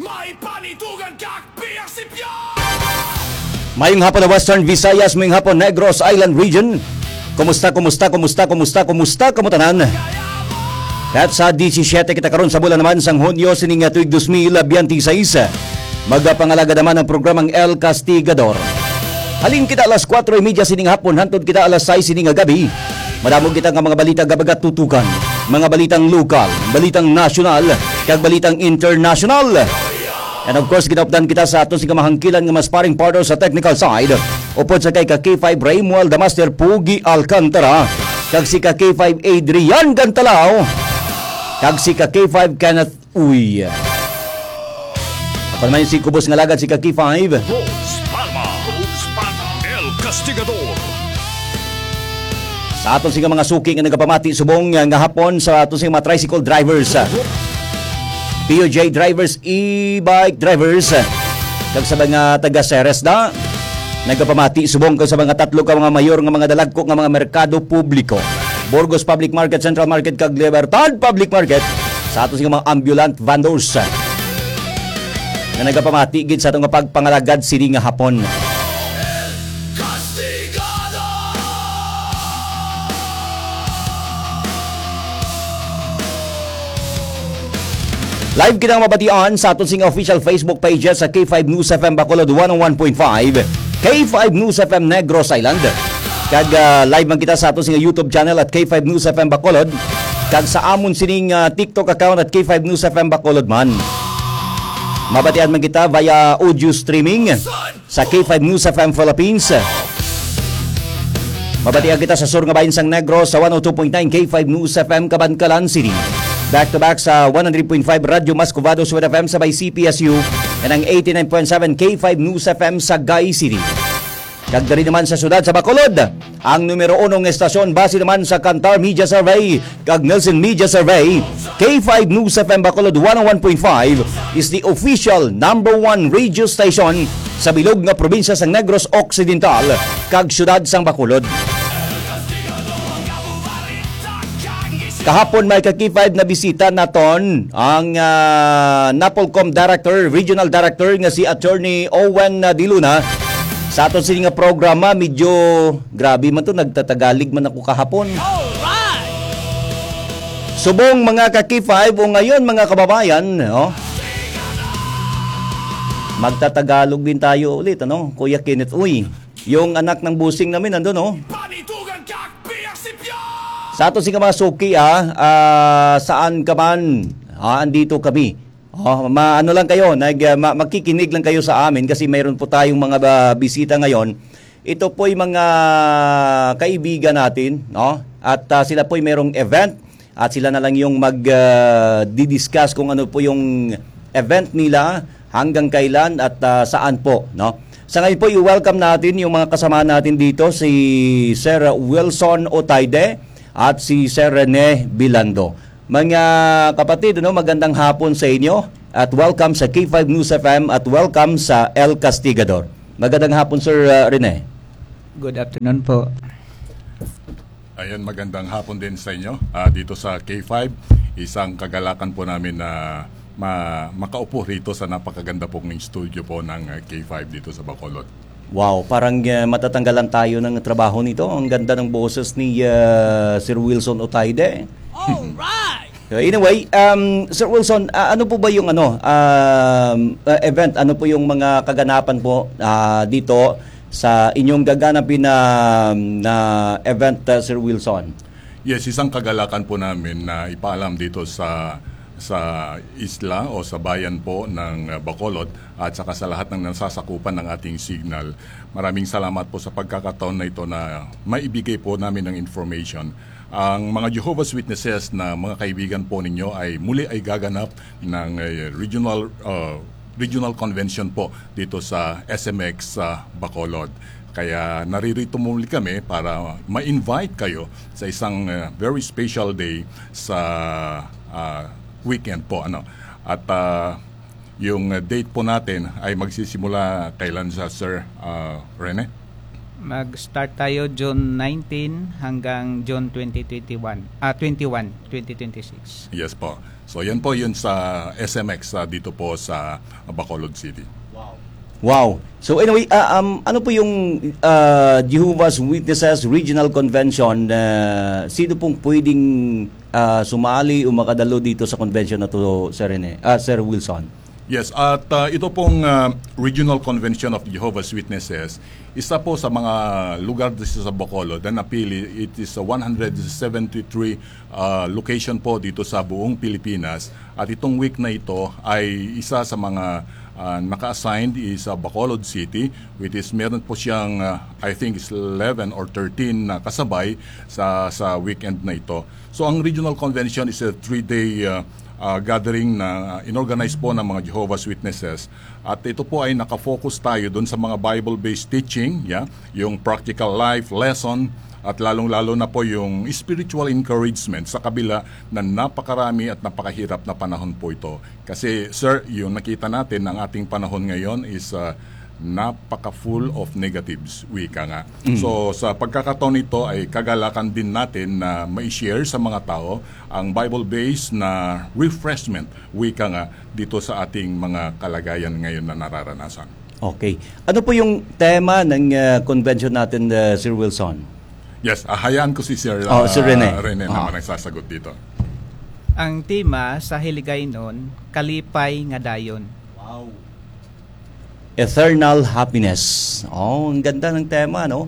May panitugan kakbiyak si Pio! Mayong hapon na Western Visayas, mayong hapon Negros Island Region. Kumusta kamutanan? At sa 17 kita karon sa bulan naman sang Hunyo sining tuig 2026. Magpangalaga naman ang programang El Castigador. Halin kita alas 4:30 sining hapon, hantod kita alas 6 sining gabi. Madamog kita nga mga balita gabagat tutukan, mga balitang lokal, balitang nasyonal, kag balitang international. And of course, ginapdan kita sa aton sing kamahangkilan nga mas paring partner sa technical side. Upod sa kay K5 Raymuel Damaster Pugi Alcantara, kag si K5 Adrian Gantalao, kag si K5 Kenneth Uy. Ako naman si Kubos nga lagad si K5 Rose Palma, El Castigador. sa aton sing mga suki nga nagapamati subong nga hapon sa aton sing mga tricycle drivers, POJ drivers, e-bike drivers, kag sa mga taga Ceres na nagapamati subong kag sa mga tatlo ka mga mayor nga mga dalagko nga mga merkado publiko, Burgos Public Market, Central Market kag Libertad Public Market, sa aton sing mga ambulant vendors na nagapamati gid sa atong pagpangalagad sini nga hapon. Live kitang mabatian sa aton sing official Facebook page sa K5 News FM Bacolod 101.5, K5 News FM Negros Island. Kag live man kita sa aton sing YouTube channel at K5 News FM Bacolod. Kag sa amon sining TikTok account at K5 News FM Bacolod man. Mabatian man kita via audio streaming sa K5 News FM Philippines. Mabatian kita sa sur nga bahin sang Negros sa 102.9 K5 News FM Cabancalan City. Back to back sa 100.5 Radyo Mascovado Suwed FM sa by CPSU and ang 89.7 K5 News FM sa Gay City. Kagdari naman sa syudad sa Bacolod, ang numero 1 estasyon base naman sa Kantar Media Survey kag Nelson Media Survey, K5 News FM Bacolod 101.5 is the official number 1 radio station sa bilog nga probinsya sang Negros Occidental kag syudad sang Bacolod. Kahapon may K5 na bisita naton ang Napolcom Director, Regional Director nga si Attorney Owen Diluna. Sa aton sini nga programa, medyo grabe man to, nagtatagalig man ako kahapon. Subong mga K5 o ngayon mga kababayan, no? Magtatagalog din tayo ulit, ano? Kuya Kenneth Uy, yung anak ng busing namin nandun, no? Sa ato si mga suki saan ka man, andito kami. Ano lang kayo, magkikinig lang kayo sa amin kasi mayroon po tayong mga bisita ngayon. Ito po'y mga kaibigan natin, no? At sila po'y mayroong event at sila na lang yung mag-discuss kung ano po yung event nila, hanggang kailan at saan po, no? Sa ngayon po, i-welcome natin yung mga kasama natin dito, si Sir Wilson Otayde at si Sir Rene Bilando. Mga kapatid, magandang hapon sa inyo at welcome sa K5 News FM at welcome sa El Castigador. Magandang hapon, Sir Rene. Good afternoon po. Ayan, magandang hapon din sa inyo. Dito sa K5, isang kagalakan po namin na makaupo rito sa napakaganda pong studio po ng K5 dito sa Bacolod. Wow, parang matatanggalan tayo ng trabaho nito. Ang ganda ng boses ni Sir Wilson Otayde. Alright! Anyway, Sir Wilson, ano po ba yung event? Ano po yung mga kaganapan po dito sa inyong gaganapin na event, Sir Wilson? Yes, isang kagalakan po namin na ipaalam dito sa isla o sa bayan po ng Bacolod at saka sa lahat ng nasasakupan ng ating signal. Maraming salamat po sa pagkakataon na ito na maibigay po namin ng information. Ang mga Jehovah's Witnesses na mga kaibigan po ninyo ay muli ay gaganap ng regional convention po dito sa SMX Bacolod. Kaya naririto muli kami para ma-invite kayo sa isang very special day sa weekend po, at yung date po natin ay magsisimula kailan sa Sir Rene? Mag-start tayo June 19 hanggang June 2026. Yes po. So yan po yun sa SMX dito po sa Bacolod City. Wow. So anyway, ano po yung Jehovah's Witnesses Regional Convention? Sino pong pwedeng sumali o makadalo dito sa convention na to, Sir Wilson? Yes, at ito pong Regional Convention of Jehovah's Witnesses, isa po sa mga lugar dito sa Bacolod na napili. It is 173 location po dito sa buong Pilipinas. At itong week na ito ay isa sa mga naka-assigned is Bacolod City, which is meron po siyang I think is 11 or 13 na kasabay sa weekend na ito. So ang Regional Convention is a 3-day gathering na inorganize po ng mga Jehovah's Witnesses. At ito po ay nakafocus tayo doon sa mga Bible-based teaching, yung practical life lesson, at lalong-lalo na po yung spiritual encouragement sa kabila na napakarami at napakahirap na panahon po ito. Kasi sir, yung nakita natin ng ating panahon ngayon is napaka-full of negatives, wika nga. So sa pagkakataon nito ay kagalakan din natin na mai-share sa mga tao ang Bible-based na refreshment, wika nga, dito sa ating mga kalagayan ngayon na nararanasan. Okay. Ano po yung tema ng convention natin, Sir Wilson? Yes, hayaan ko si Sir Rene. Rene naman ang sasagot dito. Ang tema sa Hiligaynon, kalipay nga dayon. Wow. Eternal happiness. Ang ganda ng tema, no?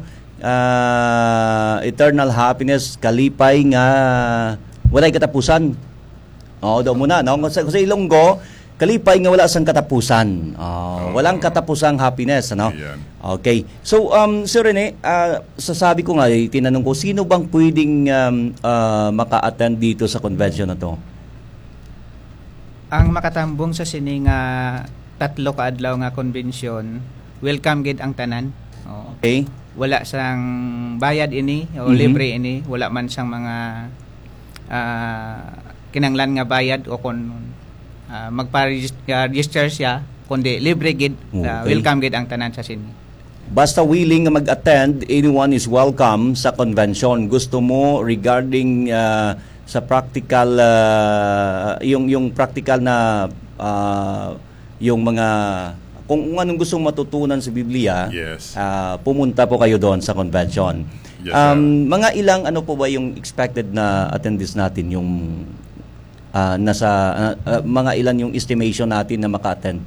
Eternal happiness, kalipay nga walay katapusan. Daw muna, no? Kasi Ilonggo, kalipay nga wala sang katapusan. Walang katapusang happiness, ano? Ayan. Okay. So, Sir Rene, sasabi ko nga, tinanong ko, sino bang pwedeng maka-attend dito sa convention na to? Ang makatambong sa sini nga 3 ka adlaw nga convention, welcome gid ang tanan. Okay. Wala sang bayad ini o libre ini, wala man sang mga kinanglan nga bayad o kon magpa-register siya, kundi libre gid. Okay. Welcome gid ang tanan sa sini. Basta willing nga mag-attend, anyone is welcome sa convention. Gusto mo regarding sa practical, yung practical na yung mga kung anong gustong matutunan sa Biblia, Yes. Pumunta po kayo doon sa convention. Yes, sir. Mga ilang ano po ba yung expected na attendees natin, yung mga ilan yung estimation natin na maka-attend?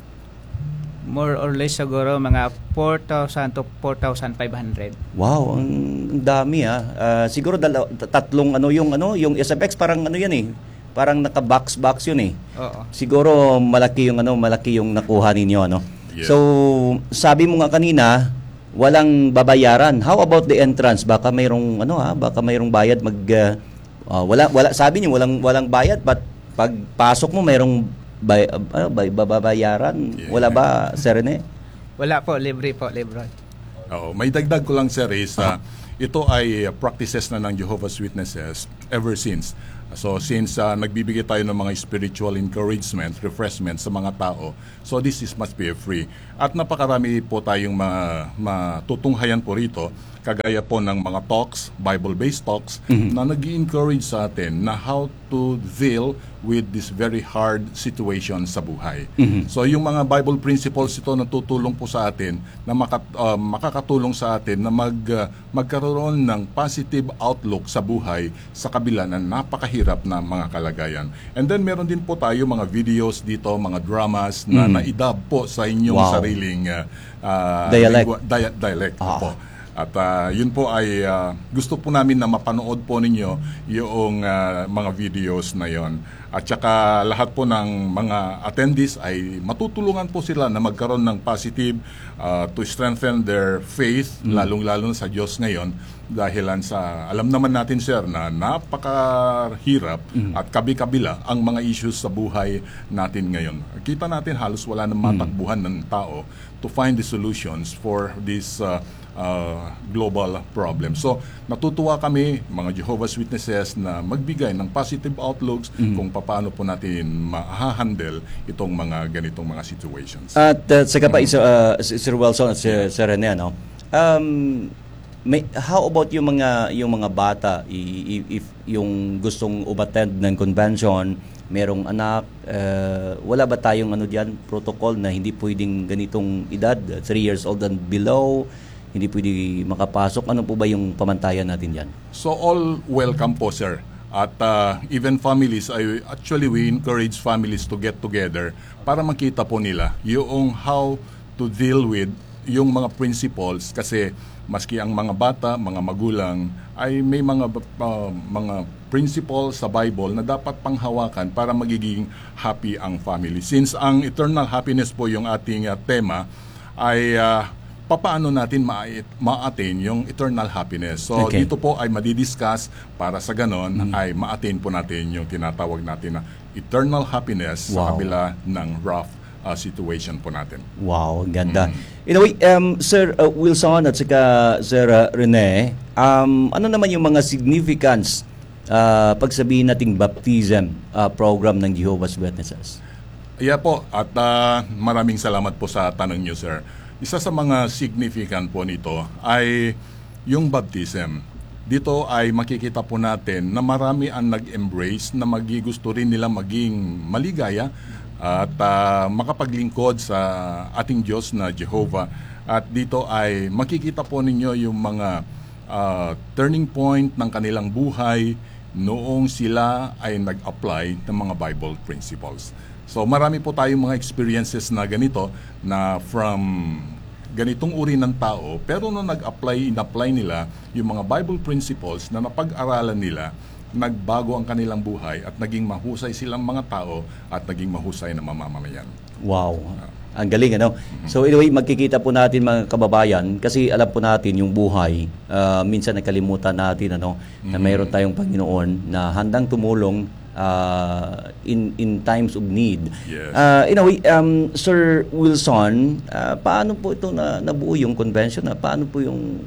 More or less siguro mga 4,000 to 4,500. Wow, ang dami siguro tatlong yung SFX parang yan eh. Parang naka-box yun eh. Oo. Siguro malaki yung nakuha ninyo, ano. Yeah. So, sabi mo nga kanina, walang babayaran. How about the entrance? Baka mayroong bayad wala sabi niyo walang bayad, but pagpasok mo mayroong babayaran. Yeah. Wala ba, Sir Rene? Wala po, libre po, libre. May dagdag ko lang, sir, is ito ay practices na ng Jehovah's Witnesses ever since. So since nagbibigay tayo ng mga spiritual encouragement, refreshment sa mga tao, so this must be free. At napakarami po tayong matutunghayan po rito, kagaya po ng mga talks, Bible-based talks, na nag-i-encourage sa atin na how to deal with this very hard situation sa buhay. So yung mga Bible principles ito natutulong po sa atin na makakatulong sa atin na magkaroon ng positive outlook sa buhay sa kabila ng napakahirap na mga kalagayan. And then meron din po tayo mga videos dito, mga dramas na naidub po sa inyong sariling dialect po. At yun po ay gusto po namin na mapanood po ninyo yung mga videos na yon. At saka lahat po ng mga attendees ay matutulungan po sila na magkaroon ng positive to strengthen their faith, lalong-lalo sa Diyos ngayon. Dahilan sa, alam naman natin, sir, na napakahirap at kabi-kabila ang mga issues sa buhay natin ngayon. Kita natin halos wala nang matakbuhan ng tao to find the solutions for this global problem. So, natutuwa kami, mga Jehovah's Witnesses, na magbigay ng positive outlooks kung paano po natin ma-handle itong mga ganitong mga situations. At saka pa Sir Wilson at Sir Rene, no? How about yung mga bata, if yung gustong umattend ng convention, merong anak, wala ba tayong diyan protocol na hindi pwedeng ganitong edad, 3 years old and below, hindi pwede makapasok? Ano po ba yung pamantayan natin diyan? So all welcome po, sir. At even families, we encourage families to get together para makita po nila yung how to deal with yung mga principles, kasi maski ang mga bata, mga magulang ay may mga principles sa Bible na dapat panghawakan para magiging happy ang family. Since ang eternal happiness po yung ating tema, ay papaano natin ma-attain yung eternal happiness. So Okay. dito po ay madidiscuss para sa ganon ay ma-attain po natin yung tinatawag natin na eternal happiness sa Wow. kabila ng rough situation po natin. Wow, ang ganda. Anyway, Sir Wilson at saka Sir Rene, ano naman yung mga significance pag sabihin nating baptism program ng Jehovah's Witnesses? Yeah po, at maraming salamat po sa tanong nyo, sir. Isa sa mga significant po nito ay yung baptism. Dito ay makikita po natin na marami ang nag-embrace na gusto rin nila maging maligaya at makapaglingkod sa ating Diyos na Jehovah. At dito ay makikita po ninyo yung mga turning point ng kanilang buhay noong sila ay nag-apply ng mga Bible principles. So marami po tayong mga experiences na ganito na from ganitong uri ng tao, pero nung in-apply nila yung mga Bible principles na napag-aralan nila, nagbago ang kanilang buhay at naging mahusay silang mga tao at naging mahusay na mamamayan. Wow. Ang galing, ano? So anyway, magkikita po natin mga kababayan, kasi alam po natin yung buhay, minsan nakalimutan natin na mayroon tayong Panginoon na handang tumulong in times of need. Yes. Anyway, Sir Wilson, paano po ito nabuo yung convention? Paano po yung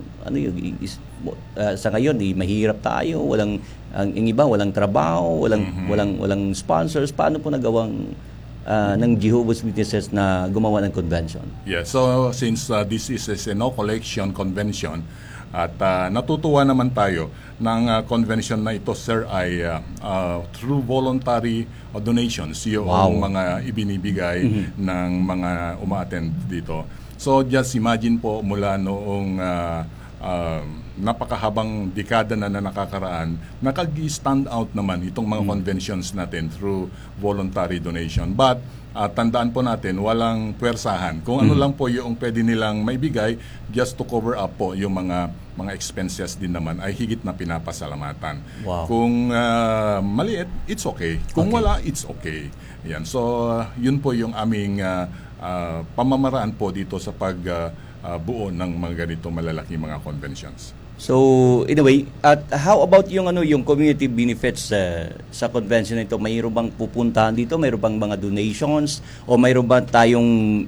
sa ngayon, mahirap tayo, ang iba walang trabaho, walang sponsors. Paano po nagawang ng Jehovah's Witnesses na gumawa ng convention? Yeah, so since this is a no collection convention at natutuwa naman tayo ng convention na ito, sir, ay through voluntary donations yung Wow. mga ibinibigay ng mga uma-attend dito. So just imagine po mula noong napakahabang dekada na nakakaraan, nakag-stand out naman itong mga conventions natin through voluntary donation. But tandaan po natin, walang puwersahan. Kung ano lang po yung pwede nilang maibigay just to cover up po yung mga expenses din naman ay higit na pinapasalamatan. Wow. Kung maliit, it's okay. Kung wala, it's okay. Yan. So yun po yung aming pamamaraan po dito sa pagbuo ng mga ganito malalaking mga conventions. So, anyway, at how about yung community benefits sa convention nito? Mayroon bang pupuntahan dito? Mayroon bang mga donations? O mayroon ba tayong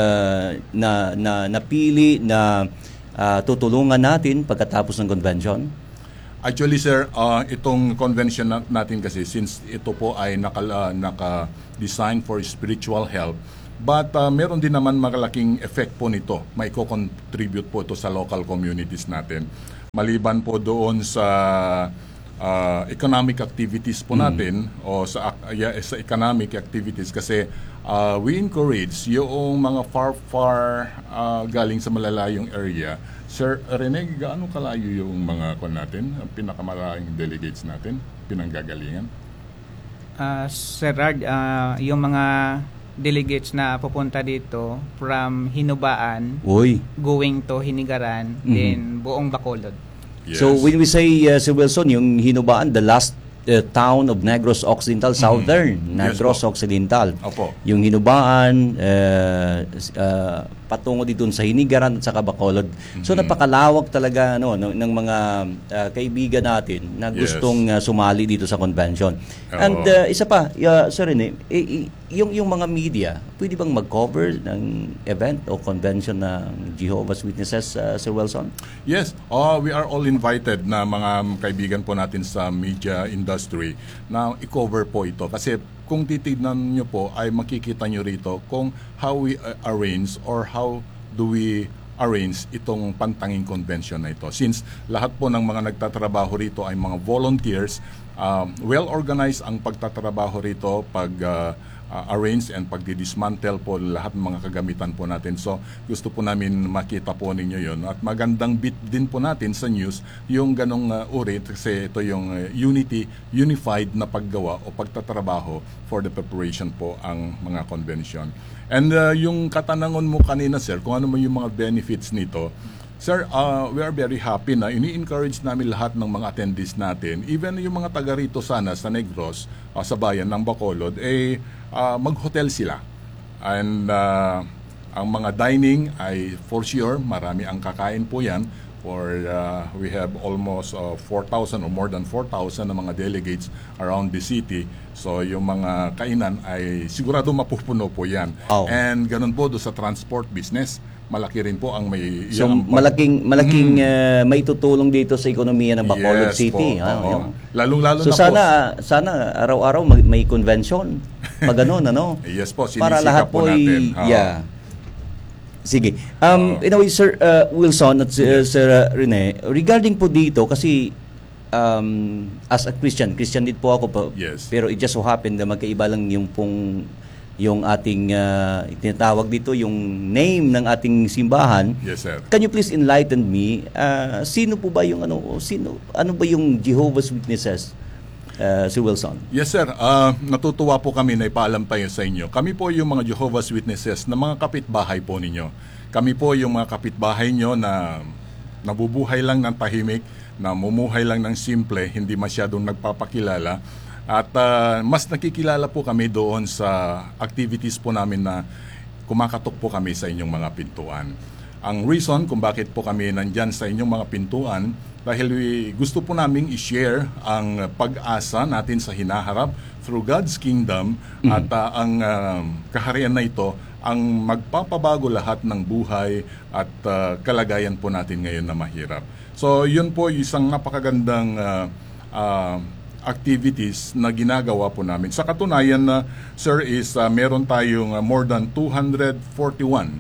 napili na tutulungan natin pagkatapos ng convention? Actually, sir, itong convention natin kasi, since ito po ay naka-design for spiritual help, but meron din naman malaking effect po nito. May co-contribute po ito sa local communities natin. Maliban po doon sa economic activities po natin o sa economic activities, kasi we encourage yung mga far galing sa malalayong area. Sir Rene, gaano kalayo yung mga natin, ang pinakamalayong delegates natin, pinanggagalingan? Sir Rard, yung mga delegates na pupunta dito from Hinubaan Uy. going to Hinigaran, then buong Bacolod. Yes. So, when we say, Sir Wilson, yung Hinubaan, the last town of Negros Occidental, Southern Negros po. Occidental. Opo. Yung Hinubaan, patungo dito sa Hinigaran at saka Bacolod. So napakalawak talaga ng mga kaibigan natin na Yes. gustong sumali dito sa convention. Oo. And isa pa, Sir Rene, yung mga media, pwede bang mag-cover ng event o convention ng Jehovah's Witnesses, Sir Wilson? Yes, we are all invited na mga kaibigan po natin sa media industry na i-cover po ito. Kasi kung titignan nyo po ay makikita nyo rito kung how we arrange or how do we arrange itong pantanging convention na ito. Since lahat po ng mga nagtatrabaho rito ay mga volunteers, well-organized ang pagtatrabaho rito pag arrange and pagdi-dismantle po lahat ng mga kagamitan po natin. So gusto po namin makita po ninyo yun. At magandang bit din po natin sa news yung ganong uri kasi ito yung unified na paggawa o pagtatrabaho for the preparation po ang mga convention. And yung katanangon mo kanina, sir, kung ano mo yung mga benefits nito, sir, we are very happy na ini-encourage namin lahat ng mga attendees natin, even yung mga taga rito sana sa Negros, sa bayan ng Bacolod, mag-hotel sila. And ang mga dining ay for sure, marami ang kakain po yan. We have almost 4,000 or more than 4,000 na mga delegates around the city. So yung mga kainan ay sigurado mapupuno po yan. Oh. And ganun po do sa transport business. Malaki rin po ang may... So malaking may tutulong dito sa ekonomiya ng Bacolod City. Po, lalong-lalo so na sana araw-araw may convention. Pag ganun, ano? Yes po, para lahat po natin. Yeah. Sige. Anyway, Sir Wilson at Sir Rene, regarding po dito, kasi as a Christian din po ako po. Yes. Pero it just so happened na magkaiba lang yung ating tinatawag dito, yung name ng ating simbahan. Yes, sir. Can you please enlighten me? Sino po ba yung ano ba yung Jehovah's Witnesses? Sir Wilson. Yes, sir. Natutuwa po kami na ipaalam tayo sa inyo. Kami po yung mga Jehovah's Witnesses na mga kapitbahay po ninyo. Kami po yung mga kapitbahay nyo na nabubuhay lang ng tahimik, na mumuhay lang ng simple, hindi masyadong nagpapakilala. At mas nakikilala po kami doon sa activities po namin na kumakatok po kami sa inyong mga pintuan. Ang reason kung bakit po kami nandyan sa inyong mga pintuan, dahil gusto po naming i-share ang pag-asa natin sa hinaharap through God's kingdom at ang kaharian na ito ang magpapabago lahat ng buhay at kalagayan po natin ngayon na mahirap. So yun po isang napakagandang activities na ginagawa po namin. Sa katunayan na sir is meron tayong more than 241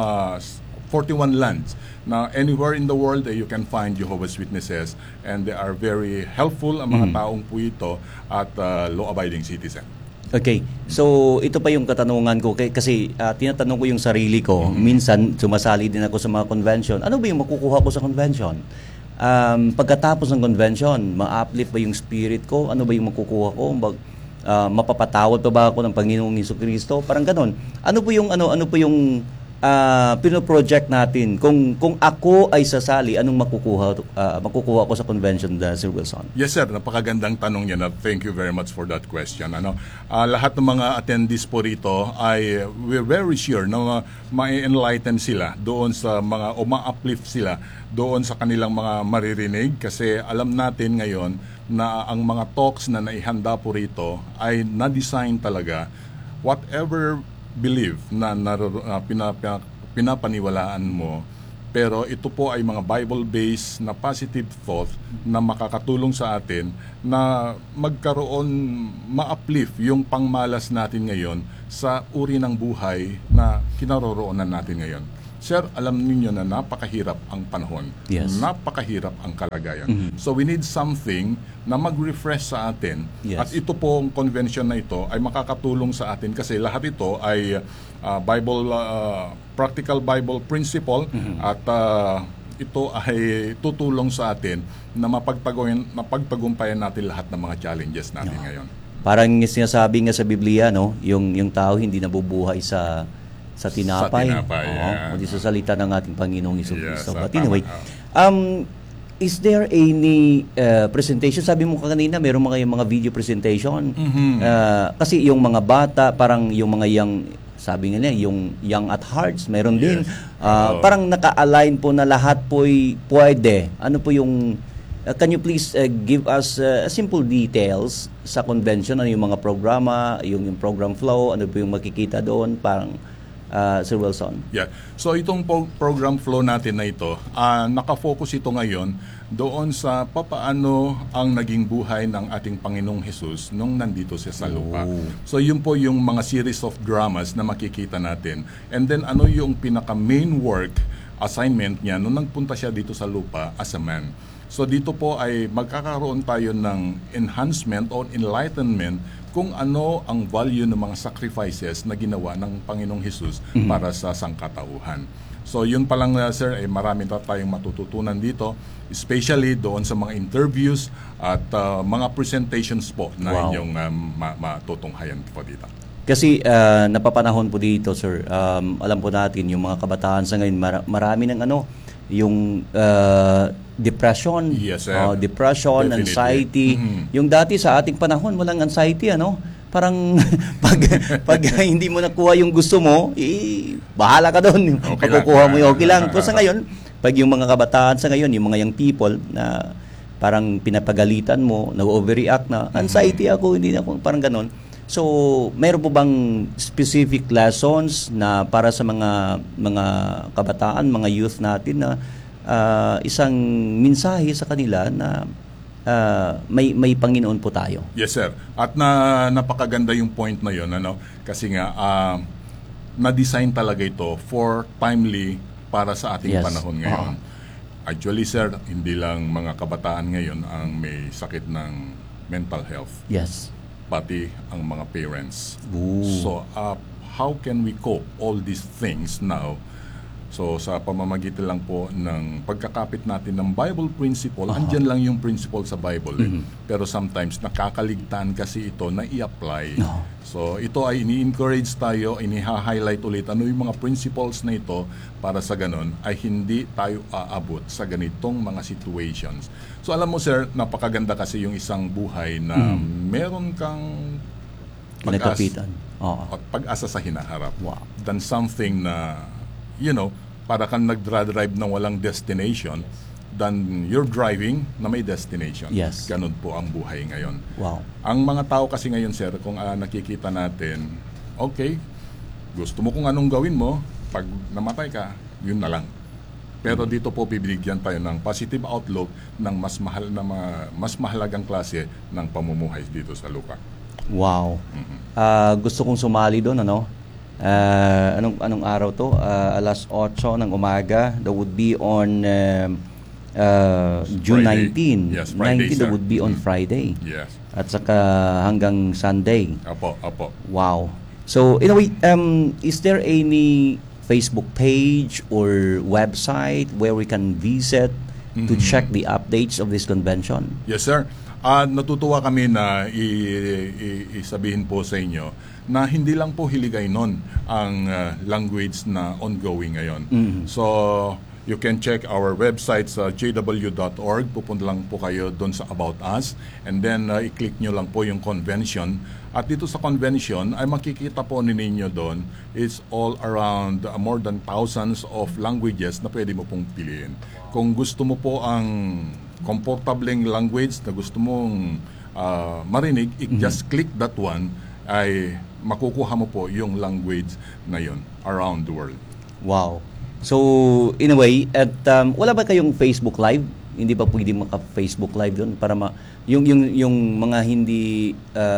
lands. Now, anywhere in the world, you can find Jehovah's Witnesses and they are very helpful ang mga taong po ito at law-abiding citizen. Okay. So, ito pa yung katanungan ko kasi tinatanong ko yung sarili ko. Minsan, sumasali din ako sa mga convention. Ano ba yung makukuha ko sa convention? Pagkatapos ng convention, ma-uplift ba yung spirit ko? Ano ba yung makukuha ko? Mapapatawad pa ba ako ng Panginoong Jesucristo? Parang ganon. Ano po yung pino-project natin? Kung ako ay sasali, anong makukuha ko sa convention, Sir Wilson? Yes, sir. Napakagandang tanong yan. Thank you very much for that question. Lahat ng mga attendees po rito ay we're very sure na ma-enlighten sila doon sa mga ma-uplift sila doon sa kanilang mga maririnig kasi alam natin ngayon na ang mga talks na naihanda po rito ay na-design talaga whatever believe na pinapaniwalaan mo, pero ito po ay mga Bible-based na positive thought na makakatulong sa atin na magkaroon, ma-uplift yung pangmalas natin ngayon sa uri ng buhay na kinaroroonan natin ngayon. Sir, alam niyo na napakahirap ang panahon. Yes. Napakahirap ang kalagayan. So we need something na mag-refresh sa atin. Yes. At ito pong convention na ito ay makakatulong sa atin kasi lahat ito ay practical Bible principle at ito ay tutulong sa atin na mapagtagumpayan natin lahat ng mga challenges natin ngayon. Parang sinasabi nga sa Biblia, no, yung tao hindi nabubuhay sa tinapay. Kundi sa salita ng ating Panginoong Jesucristo. Yes, But anyway, is there any presentation? Sabi mo kanina, meron mga video presentation. Kasi yung mga bata, parang yung mga sabi nga niya, yung young at hearts, meron din. Parang naka-align po na lahat po'y pwede. Ano po yung... can you please give us simple details sa convention? Ano yung mga programa, yung program flow, ano po yung makikita doon? Parang... Sir Wilson. Yeah. So itong program flow natin na ito, nakafocus ito ngayon doon sa papaano ang naging buhay ng ating Panginoong Jesus nung nandito siya sa lupa. So yun po yung mga series of dramas na makikita natin. And then ano yung pinaka-main work assignment niya nung nagpunta siya dito sa lupa as a man. So dito po ay magkakaroon tayo ng enhancement or enlightenment kung ano ang value ng mga sacrifices na ginawa ng Panginoong Hesus para sa sangkatauhan. So yun pa lang sir, marami na tayong matututunan dito, especially doon sa mga interviews at mga presentations po na inyong matutunghayan po dito. Kasi napapanahon po dito sir, alam po natin yung mga kabataan sa ngayon, marami ng yung depression, yes, depression, definitely. Anxiety. Yung dati sa ating panahon walang anxiety, parang pag hindi mo nakuha yung gusto mo, bahala ka doon. Okay Pagkukuha mo yung okay lang. Pero sa ngayon, pag yung mga kabataan sa ngayon, yung mga young people na parang pinapagalitan mo, nag-overreact na, anxiety ako, hindi na ako, parang ganon. So, mayroon po bang specific lessons na para sa mga kabataan, mga youth natin na isang mensahe sa kanila na may Panginoon po tayo? Yes, sir. At napakaganda yung point na yun, kasi nga na-design talaga ito for timely para sa ating panahon ngayon. Actually, sir, hindi lang mga kabataan ngayon ang may sakit ng mental health. Yes. Pati ang mga parents. Ooh. So, how can we cope all these things now? So, sa pamamagitan lang po ng pagkakapit natin ng Bible principle, andyan lang yung principle sa Bible. Pero sometimes, nakakaligtaan kasi ito na i-apply. So, ito ay ini-encourage tayo, ini-highlight ulit ano yung mga principles na ito para sa ganun ay hindi tayo aabot sa ganitong mga situations. So, alam mo sir, napakaganda kasi yung isang buhay na meron kang Kinakapitan. pag-asa sa hinaharap. Wow. Than something na, para kang nag-drive ng walang destination than you're driving na may destination. Yes. Ganun po ang buhay ngayon. Wow. Ang mga tao kasi ngayon, sir, kung nakikita natin, okay, gusto mo kung anong gawin mo, pag namatay ka, yun na lang. Pero dito po bibigyan tayo ng positive outlook ng mas mahalagang klase ng pamumuhay dito sa lupa. Wow. Gusto kong sumali doon, anong araw to? Alas 8 ng umaga. That would be on June Friday. 19. Yes, Friday, 19 that sir. would be on Friday. Yes. At saka hanggang Sunday. Apo. Wow. So, in a way, is there any Facebook page or website where we can visit to check the updates of this convention? Yes, sir. Natutuwa kami na isabihin po sa inyo na hindi lang po Hiligaynon ang language na ongoing ngayon. So, you can check our website sa jw.org. Pupunta lang po kayo doon sa About Us. And then, i-click nyo lang po yung convention. At dito sa convention, ay makikita po ninyo doon, it's all around more than thousands of languages na pwede mo pong piliin. Kung gusto mo po ang comfortableng language na gusto mong marinig, just click that one, ay makukuha mo po yung language na yun around the world. Wow. So, in a way, at wala ba kayong Facebook Live? Hindi ba pwede maka-Facebook Live doon para yung mga hindi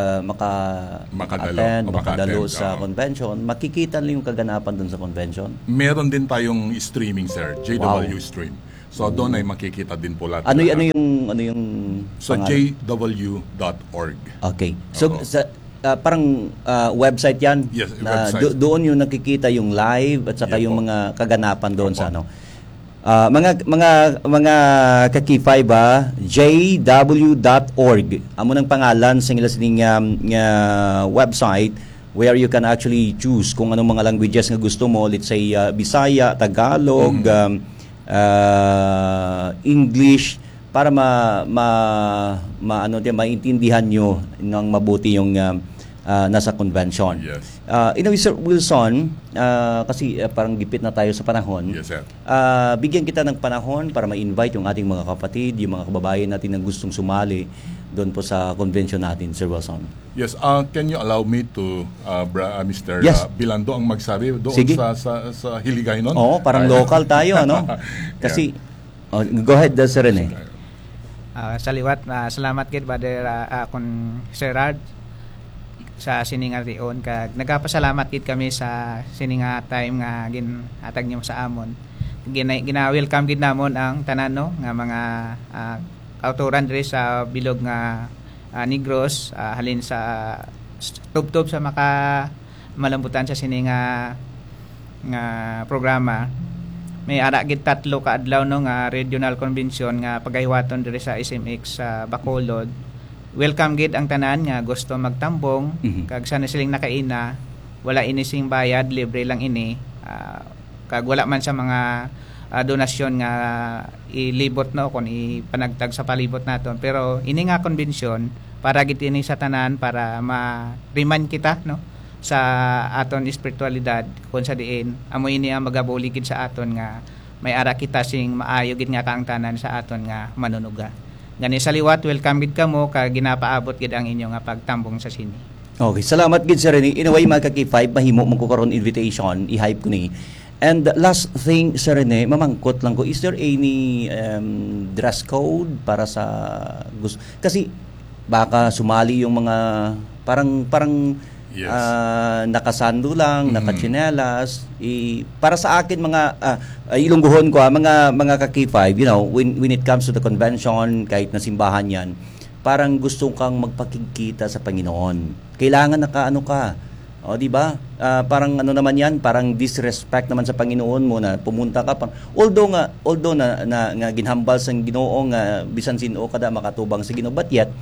makadalo sa convention, makikita lang yung kaganapan doon sa convention? Meron din tayong streaming, sir, JW Stream. So doon ay makikita din po lahat. Ano yung so jw.org. Okay. So parang website 'yan. Yes, na website. Doon yung nakikita yung live at saka yung mga kaganapan doon sa mga kakifay ba jw.org. Amo nang pangalan sa sining website where you can actually choose kung anong mga languages nga gusto mo. Let's say Bisaya, Tagalog, English, para maintindihan nyo ng mabuti yung nasa convention. Yes. Sir Wilson, kasi parang gipit na tayo sa panahon. Yes, sir. Bigyan kita ng panahon para ma-invite yung ating mga kapatid, yung mga kababayan natin na gustong sumali doon po sa convention natin, Sir Wilson. Yes, can you allow me to Mr. Yes. Bilando ang magsabi doon Sige. sa Hiligaynon? Oo, parang local tayo, Kasi go ahead, Sir Rene. Saliwat, salamat kid Brother akon Sir Rad sa sininga riyon kag nagapasalamat kid kami sa sininga time nga ginhatag niyo sa amon gina-welcome gid namon ang tanan no nga mga kauturan diri sa bilog nga Negros, halin sa tubtob sa malambutan sa sini nga programa. May ara gid 3 ka adlaw no nga regional convention nga pagahiwaton diri sa SMX sa Bacolod. Welcome gid ang tanan nga gusto magtambong kag sana siling nakaina, wala ini sing bayad, libre lang ini. Kag wala man sa mga donasyon nga ilibot no kon ipanagtag sa palibot naton, pero ini nga convention para gid ini sa tanan para ma-remind kita no sa aton espiritualidad kun sa diin amo ini ang magabuligid sa aton nga may ara kita sing maayo gid nga kaang tanan sa aton nga manunuga. Gani sa liwat, welcome gid kamo kag ginapaabot gid ang inyo nga pagtambong sa sini. Okay, salamat gid Sir Rene. In a way, mga ka-K5, mahimo man ko karon invitation, i-hype ko ni. And last thing, Sir Rene, mamangkot lang ko, is there any dress code para sa gusto? Kasi baka sumali yung mga parang Yes. nakasando lang, nakachinelas. Para sa akin mga ilungguhon ko mga ka-K5, you know, when it comes to the convention, kahit na simbahan 'yan, parang gusto kang magpakikita sa Panginoon. Kailangan nakaano ka. O di ba? Parang ano naman 'yan, parang disrespect naman sa Panginoon mo na pumunta ka pang although na ginhambal sang Ginoo nga bisan sino kada makatubang sa Ginoo,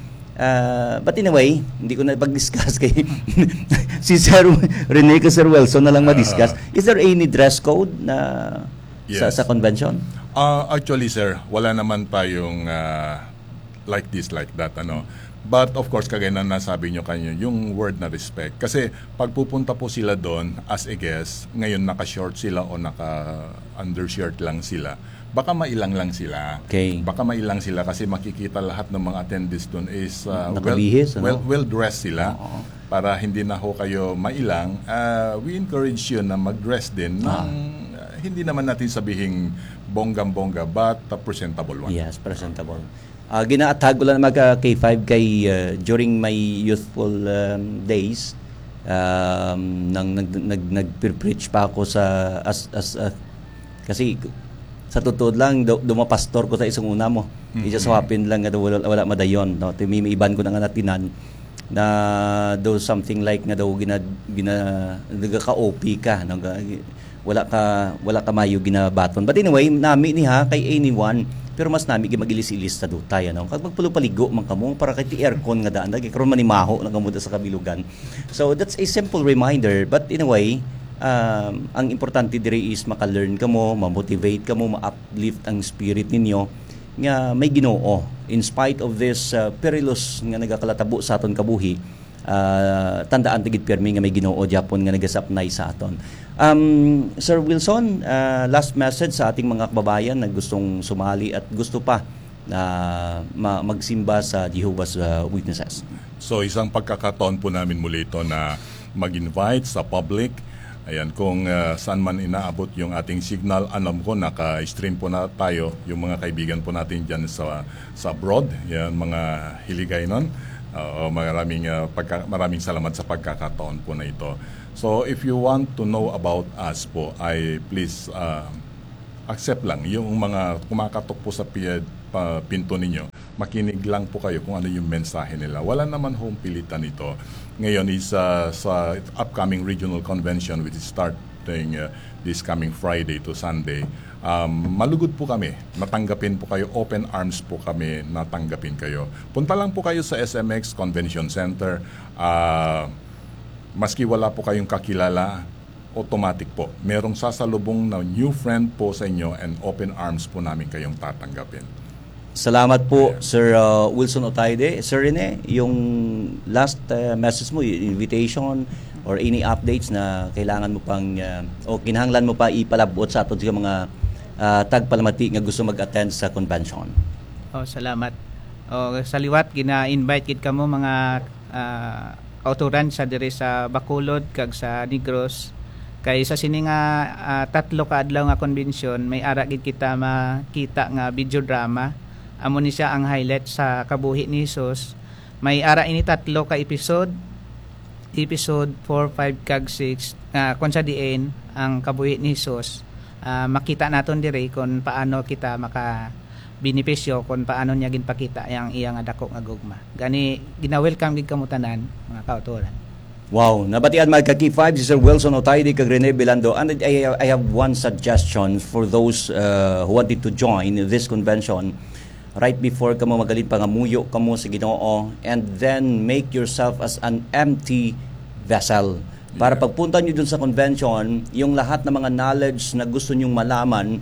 but in a way, hindi ko na pag-discuss kay si Sir Rene ka Sir Wilson na lang ma-discuss. Is there any dress code na Yes. sa convention? Actually, sir, wala naman tayong like this, like that, ano. But of course, kagaya na nasabi nyo kanyo, yung word na respect. Kasi pag pupunta po sila doon as a guest, ngayon naka-short sila o naka-undershirt lang sila, baka mailang lang sila. Okay. Baka mailang sila kasi makikita lahat ng mga attendees doon is Nakabihis, ano? well-dressed sila. Para hindi na ho kayo mailang, we encourage you na mag-dress din ng hindi naman natin sabihing bonggam-bongga but presentable one. Yes, presentable. Ginaatag ko lang mga K5 kay during my youthful days, nag-preach pa ako sa kasi sa totoo lang dumapastor ko sa isang una mo. Isa swapin lang nga wala madayon, no. May iban ko na nga natinan na do something like nga daw nagaka-OP ka, no? wala ka mayo ginabaton. But anyway, nami ni ha kay anyone, pero mas nami gimagilis-ilis ta do tayo, no. Kag magpulupaligo man kamo para kay aircon nga daan dagi karon manimaho na kamo sa kabilugan. So that's a simple reminder, but in a way, ang importante diri is maka-learn kamo, ma-motivate kamo, ma-uplift ang spirit ninyo nga may Ginoo in spite of this perilous nga nagakalatabo sa aton kabuhi. Tandaan tigid permi nga may Ginoo Japon nga nagasapnay sa aton. Sir Wilson, last message sa ating mga kababayan na gustong sumali at gusto pa na magsimba sa Jehovah's Witnesses. So isang pagkakataon po namin muli ito na mag-invite sa public. Ayan, kung saan man inaabot yung ating signal, alam ko naka-stream po na tayo, yung mga kaibigan po natin dyan sa abroad, yan, mga hiligay nun. Maraming salamat sa pagkakataon po na ito. So if you want to know about us po, please accept lang yung mga kumakatok po sa pinto ninyo. Makinig lang po kayo kung ano yung mensahe nila. Wala naman home pilitan ito. Ngayon is sa upcoming regional convention which is starting this coming Friday to Sunday. Malugod po kami. Natanggapin po kayo. Open arms po kami. Natanggapin kayo. Punta lang po kayo sa SMX Convention Center. Maski wala po kayong kakilala, automatic po. Merong sasalubong na new friend po sa inyo and open arms po namin kayong tatanggapin. Salamat po, Sir Wilson Otaide. Sir Rene, yung last message mo, invitation or any updates na kailangan mo pang o kinahanglan mo pa ipalabot sa aton sa mga tagpalamati nga gusto mag-attend sa convention. Salamat. Sa liwat gina-invite gid kamo mga kauturan sa diri sa Bacolod kag sa Negros. Kay sa sini nga 3 ka adlaw nga convention, may ara gid kita makita nga video drama. Amo ni siya ang highlight sa kabuhi ni Jesus. May ara ini 3 ka episode 4, 5 kag 6 kun sa diin ang kabuhi ni Jesus makita naton diri kung paano kita maka benepisyo kung paano niya ginpakita yang iya nga dako nga gugma. Gani gina-welcome gid kamo tanan mga kautoran. Wow, nabatian mga Kaki 5 si Sir Wilson Otaydi kag Rene Belando, and I have one suggestion for those who wanted to join this convention. Right before kamo magalit pangamuyo kamo sa Ginoo, and then make yourself as an empty vessel. Para pagpunta nyo dun sa convention, yung lahat ng mga knowledge na gusto nyong malaman,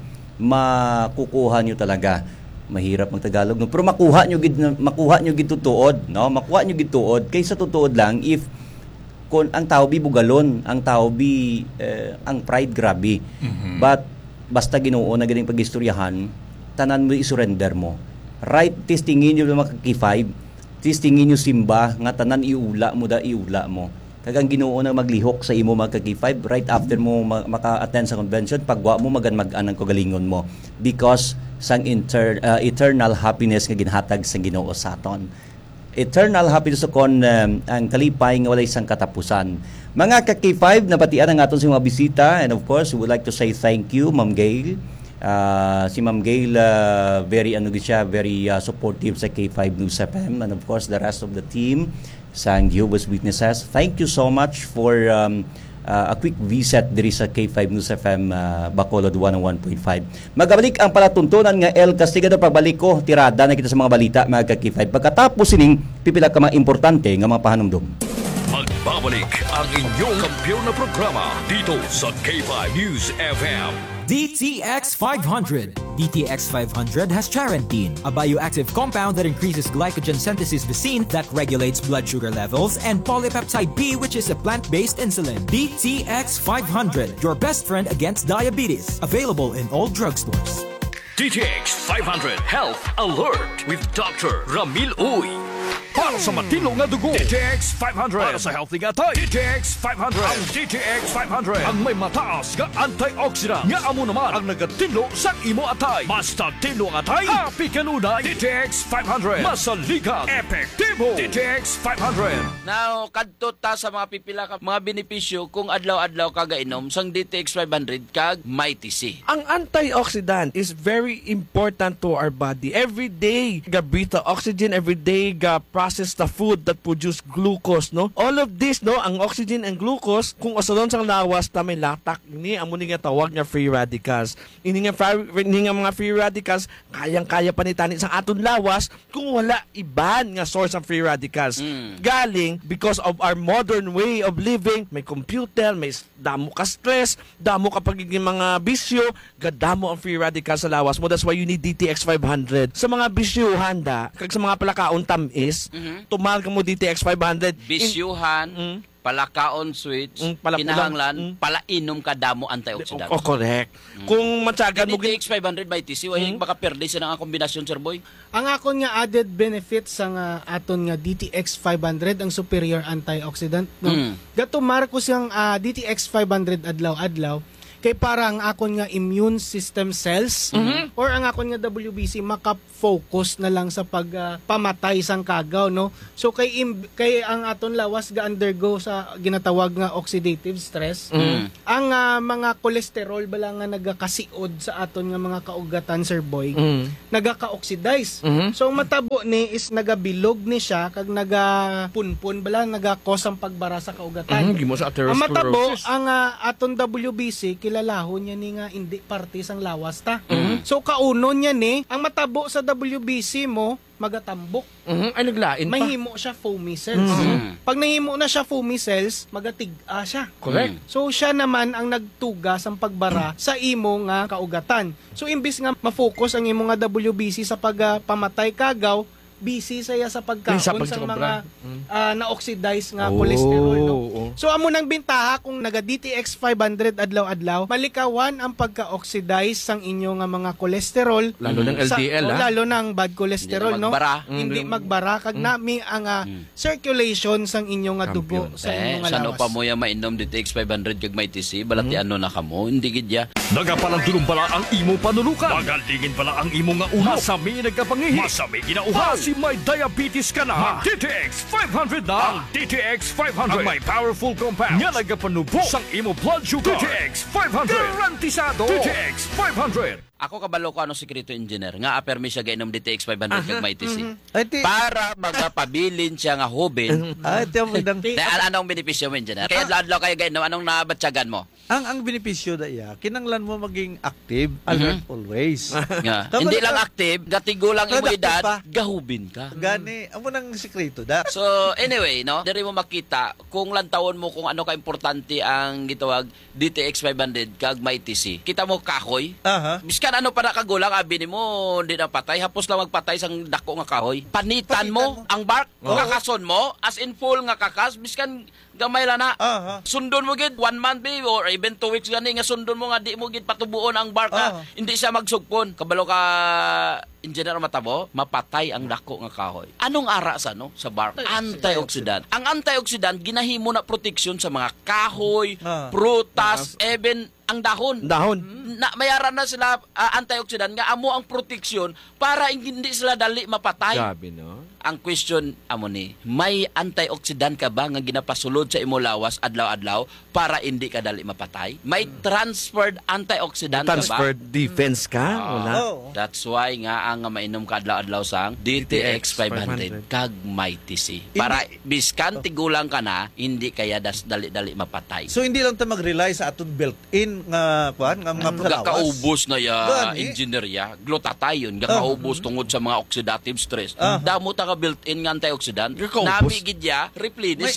makukuha nyo talaga. Mahirap magtagalog, no? Pero makuha nyo gid tutuod, no? Makuha nyo gid tuod. Kaysa tutuod lang, if kung ang tao bi bugalon, ang tao bi ang pride grabe. But basta Ginoo na ganing pagistoryahan, tanan mo i-surrender mo. Right, testingin nyo mga Kaki 5, testingin nyo simba nga tanan iula mo. Kagang Ginoo na maglihok sa imo mga Kaki 5 right after mo maka-attend sa convention, pagwa mo magan-mag-anang kagalingon mo because sang eternal happiness nga ginhatag sa Ginoo sa aton. Eternal happiness kon ang kalipay nga walay sang katapusan. Mga Kaki 5, napatian ang aton sa mga bisita, and of course we would like to say thank you Ma'am Gail. Si Ma'am Gail very supportive sa K5 News FM, and of course the rest of the team sa Jehovah's Witnesses. Thank you so much for a quick visit diri sa K5 News FM Bacolod 101.5. Magabalik ang palatuntunan nga El Castigador. Pagbalik ko, tirada na kita sa mga balita mga K5. Pagkatapos sining pipila ka mga importante nga mga pahanumdum. Magbabalik ang inyong kampiyon na programa dito sa K5 News FM. DTX 500. DTX 500 has Charantine, a bioactive compound that increases glycogen synthesis Vicine that regulates blood sugar levels, and polypeptide B, which is a plant-based insulin. DTX 500, your best friend against diabetes. Available in all drugstores. DTX 500 Health Alert with Dr. Ramil Uy. Para sa matino nga dugo, DTX 500. Para sa healthy nga tayo, DTX 500. Ang DTX 500 ang may mataas nga antioxidant nga amo naman ang nagatilo sa imo atay. Basta tilo nga atay, happy kanunay. DTX 500 masaligan, epektibo. DTX 500. Now, kadto ta sa mga pipila ka mga benepisyo kung adlaw-adlaw ka gainom sang DTX 500 kag may TC. Ang antioxidant is very important to our body. Every day, ga breathe the oxygen, every day ga process the food that produce glucose, no? All of this, no, ang oxygen and glucose, kung usalon sang lawas ta may latak, ini amo ni nga tawag nga free radicals. Ini nga mga free radicals kayang-kaya panitani sa aton lawas kung wala iban nga source ng free radicals. Galing because of our modern way of living, may computer, may damo ka stress, damo ka pagiging mga bisyo, gadamo ang free radicals sa lawas mo. That's why you need DTX 500. Sa mga bisyo handa, kag sa mga palakaon tamis, tumal ka mo DTX 500. Bisyuhan, palakaon switch, kinahanglan, palainom ka damo antioxidant. Correct. Kung matyagan mo DTX 500 by TC, wahing baka perde sa nga kombinasyon, Sir Boy. Ang akon nga added benefits sa nga aton nga DTX 500 ang superior antioxidant, no. Gato Marcos yung DTX 500 adlaw-adlaw kay para ang akon nga immune system cells or ang akon nga WBC maka-focus na lang sa pagpamatay sang kagaw, no. So kay ang aton lawas ga undergo sa ginatawag nga oxidative stress. Ang mga cholesterol bala nga nagakasiod sa aton nga mga kaugatan, Sir Boy, nagaka-oxidize. So matabo ni is nagabilog ni siya kag nagapunpun bala nagakos ang pagbara sa kaugatan. Ang matabo ang aton WBC kilalahon niya ni nga hindi parte sang lawas ta. So kaunon niya ni ang matabo sa WBC mo magatambok. Ay naglain pa. Mahimo siya foamy cells. Pag nahimo na siya foamy cells, magatig-a siya. Correct. So siya naman ang nagtuga sang pagbara sa imo nga kaugatan. So imbis nga ma-focus ang imo nga WBC sa pagpamatay kagaw, busy saya sa pagkaon sa mga na-oxidize nga cholesterol, no? So amo nang bintaha kung naga DTX 500 adlaw-adlaw, malikawan ang pagka-oxidize sang inyo nga mga cholesterol, lalo ng LDL, lalo ng bad cholesterol, no? Hindi magbara kag nami ang circulation sang inyo nga dugo sa inyo nga sano lawas. pa mo ya mainom DTX 500 kag may TC, balati ano na kamo, hindi gid ya. Nagapalandulong pala ang imo panulukan. Magalingin pala ang imo nga ulo. Masami nagkapangihi. Masami ginauha si Kasi may diabetes ka na, DTX 500 na. Ang DTX 500 ang may powerful compound nga nagapanubo sang imo blood sugar. DTX 500 garantisado. DTX 500. Ako kabalo ko ano sikreto engineer nga apermi siya gainom DTX 500 kag may TC. Para magapabilin siya nga hubin. Ito ang magdang... Anong benepisyo mo engineer? Kaya adlaw kayo gainom anong nabatyagan mo? Ang benepisyo da iya, kinanglan mo maging active, alert always. Yeah. Hindi lang active, gatigo lang imo edad, gahubin ka. Gani, amo nang sikreto da. So anyway, no, diri mo makita kung lantawon mo kung ano ka importante ang gitawag DTX 500 kag may TC. Kita mo kahoy. Biskan ano para kagulang abi nimo di na patay hapos lang magpatay sang dako nga kahoy. Panitan mo ang bark, kakason mo as in full nga kakas biskan gamay lang na. Sundon mo gid 1 month be or even 2 weeks gani nga sundon mo nga di mo gid patubuon ang bark hindi siya magsugpon. Kabalo ka engineer matabo, mapatay ang dako nga kahoy. Anong ara sa no sa bark? Antioxidant. Ang antioxidant ginahimo na proteksyon sa mga kahoy, prutas, even ang dahon. Na mayaran na sila antioxidant nga amo ang proteksyon para hindi sila dali mapatay. Grabe, no? Ang question amo ni, may antioxidant ka ba nga ginapasulod sa imo lawas adlaw-adlaw para hindi ka dali mapatay? May transferred antioxidant ka ba? Transferred defense ka? Wala. That's why nga ang mainom ka adlaw-adlaw sang DTX 500 kag may TC. Para biskan tigulang ka na, hindi kaya dali-dali mapatay. So hindi lang ta mag-rely sa aton built-in nga mga lawas. Kaubos na ya engineer ya. Glutathione yun. Kaubos tungod sa mga oxidative stress. Damo ta ka built-in nga antioxidant. Nabigid ya, replenish.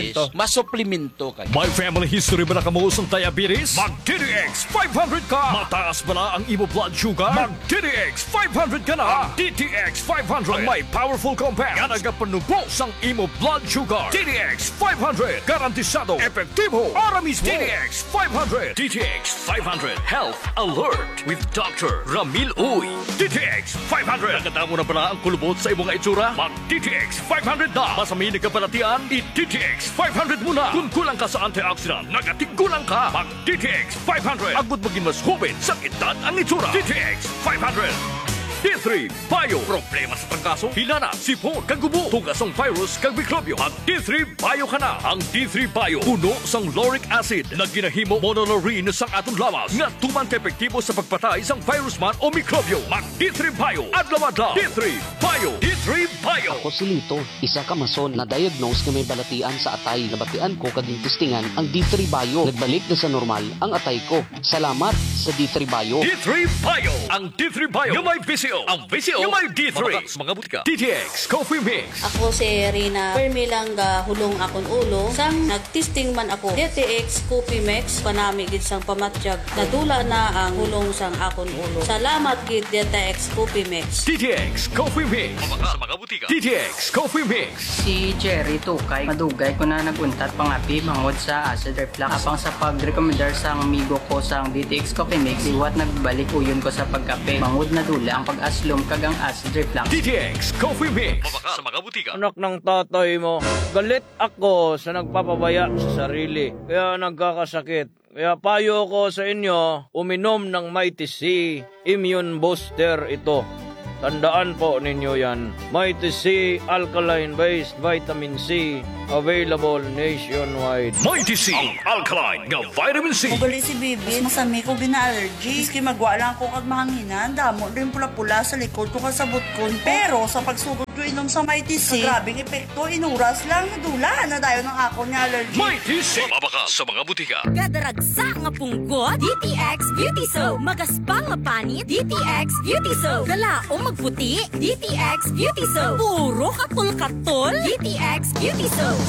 Masuplimento ka. May family history ba na kamuos ng diabetes? Mag-DTX 500 ka! Mataas ba na ang imo blood sugar? Mag-DTX 500 ka na! DTX 500 ang may powerful compound nga nagapanubo sang imo blood sugar. DTX 500 garantisado, epektibo, para mismo. DTX 500. DTX 500 Health Alert with Dr. Ramil Uy. DTX 500. Nakatamo na pala ang kulubot sa imong itsura? Mag-DTX 500 na! Masamini ka palatian, i-DTX 500 muna! Kung kulang ka sa antioxidant, nagatigkulang ka! Mag-DTX 500! Agud maging mas hubin sa edad ang itsura! DTX 500! D3 Bio. Problema sa trangkaso, hinana, sipon, kagubo, tugasong virus, kag mikrobyo. Ang D3 Bio ka na. Ang D3 Bio, puno sang lauric acid na ginahimo monolaurin sang atong lawas nga tuman ka-epektibo sa pagpatay sang virus man o mikrobyo. Mag D3 Bio. Adlaw-adlaw. D3 Bio. D3 Bio. Ako si Lito, isa ka mason na diagnose na may balatian sa atay. Nabatian ko kaging testingan ang D3 Bio. Nagbalik na sa normal ang atay ko. Salamat sa D3 Bio. D3 Bio. Ang D3 Bio yung may VCO. Ang VCO yung may D3. Mga butika. DTX Coffee Mix. Ako si Rina. Permi lang hulong akong ulo. Sang nagtesting man ako. DTX Coffee Mix. Panami gid sang pamatsyag. Nadula na ang hulong sang akong ulo. Salamat gid DTX Coffee Mix. DTX Coffee Mix. Sa mga butika. DTX Coffee Mix. Si Jerry Tukay, madugay ko na naguntat pangapi mangod sa acid reflux. Apang sa pag-recommendar sa amigo ko sa DTX Coffee Mix, iwat nagbalik uyon ko sa pagkape. Mangod na dula ang pag-aslom kagang acid reflux. DTX Coffee Mix. Sa mga butika. Anak ng tatay mo, galit ako sa nagpapabaya sa sarili. Kaya nagkakasakit. Kaya payo ko sa inyo, uminom ng Mighty C Immune Booster ito. Tandaan po ninyo yan. Mighty C Alkaline-based Vitamin C. Available nationwide. Mighty C Alkaline nga Vitamin C. Ugali si Bibi, masami ko gina-allergy. Iski magwa lang ko kag mahanginan. Damo din pula-pula sa likod ko kasabot ko. Pero sa pagsugod ko inom sa Mighty C, grabing epekto, inuras lang, nadula na dayo ng ako ni allergy. Mighty C. Mabaka sa mga butika. Gadaragsa nga punggot, DTX Beauty Soap. Magaspang mapanit, DTX Beauty Soap. Galaong magputi, DTX Beauty Soap. Puro kapul-katol, DTX Beauty Soap.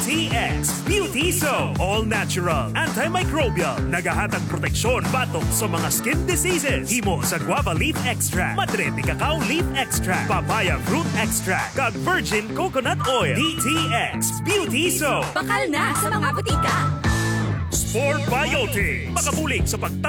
DTX Beauty Soap. All natural, antimicrobial, nagahatag proteksyon batok sa mga skin diseases. Himo sa guava leaf extract, madre de cacao leaf extract, papaya fruit extract, kag virgin coconut oil. DTX Beauty Soap. Bakal na sa mga butika. Sport Biotic. Makabulig sa pagtapos